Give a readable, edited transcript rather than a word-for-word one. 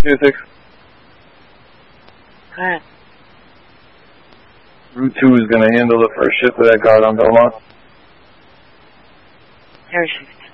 6. Alright. Route 2 is going to handle the first shift of that guard on Belmont. Perfect.